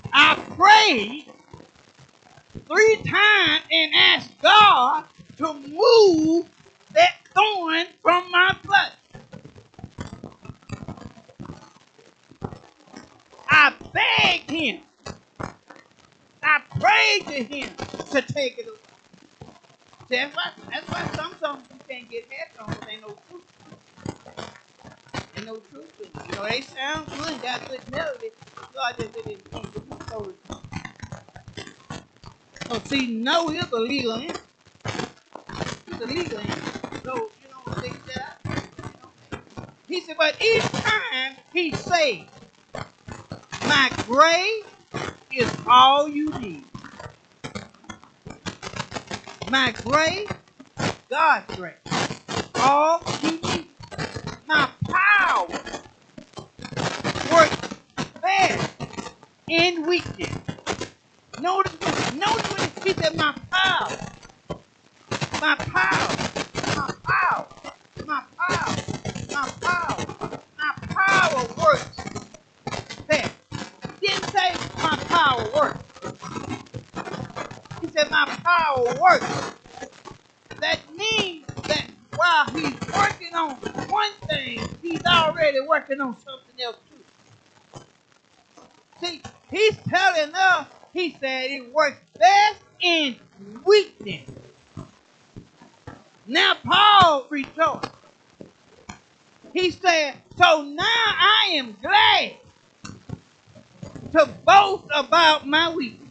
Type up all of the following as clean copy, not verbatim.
I prayed 3 times and asked God to move that thorn from my flesh. I begged him. I prayed to him to take it away. That's why sometimes you can't get head on. Ain't no truth. Ain't no truth in it. You know, they sound good, got good melody. God just didn't think it was so. Oh, see, no is a legal entity. It's a legal entity. So, you know what they said? He said, but each time he said, my grace is all you need. My grace, God's grace, all you need. My power works best in weakness. Notice when he said my power, my power, my power, my power, my power, my power works best. Didn't say my power works. He said my power works. That means that while he's working on one thing, he's already working on something else too. See, he's telling us, he said it works best in weakness. Now Paul rejoiced. He said, so now I am glad to boast about my weakness.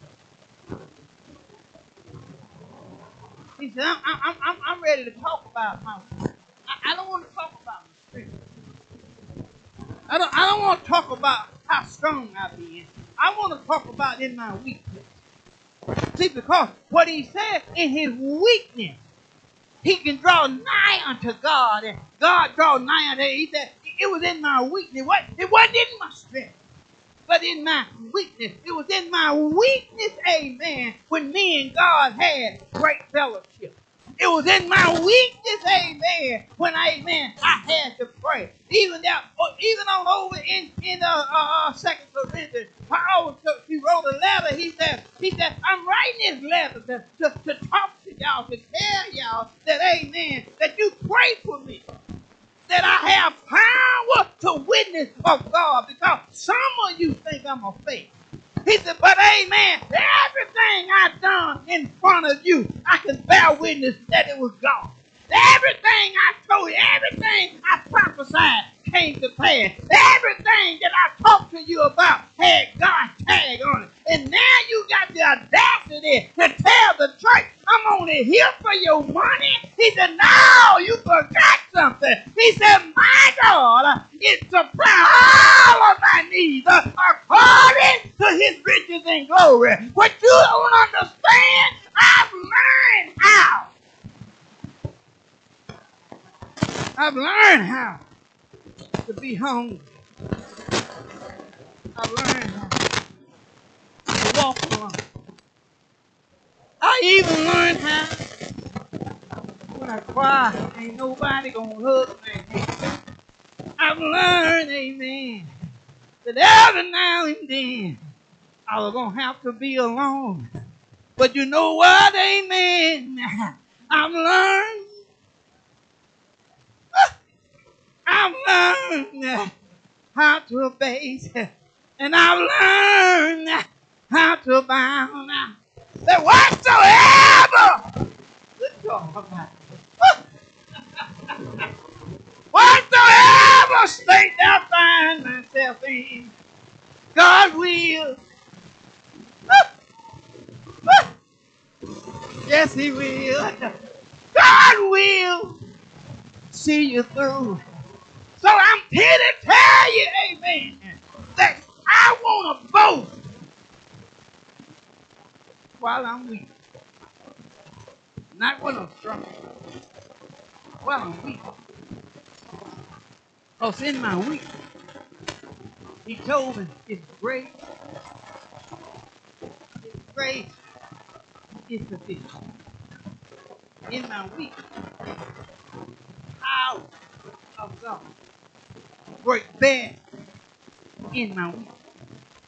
He said, I'm ready to talk about my weakness. I don't want to talk about my strength. I don't want to talk about how strong I be. I want to talk about in my weakness. See, because what he said, in his weakness, he can draw nigh unto God, and God draw nigh unto him. He said, it was in my weakness. It wasn't in my strength, but in my weakness. It was in my weakness, amen, when me and God had great fellowship. It was in my weakness, amen, when, amen, I had to pray. Even on over in 2 Corinthians, Paul, he wrote a letter. He said, I'm writing this letter to talk to y'all, to tell y'all that, amen, that you pray for me, that I have power to witness of God, because some of you think I'm a fake. He said, but amen, everything I've done in front of you, I can bear witness that it was God. Everything I told you, everything I prophesied came to pass. Everything that I talked to you about had God's tag on it. And now you got the audacity to tell the church, I'm only here for your money. He said, no, you forgot something. He said, my God is supply all of my needs according to his riches and glory. What you don't understand, I've learned how. I've learned how to be hungry. I've learned how to walk alone. I even learned how, when I cry, ain't nobody gonna hug me. I've learned, amen, that every now and then I was gonna have to be alone. But you know what, amen, I've learned how to obey, and I've learned how to bow now. That whatsoever, good God, whatsoever state I find myself in, God will. Yes, he will. God will see you through. So I'm here to tell you, amen, that I want to boast while I'm weak. Not when I'm strong. While I'm weak. Because in my weakness, he told me it's grace. His grace is sufficient. In my weakness, power of God work best in my weakness.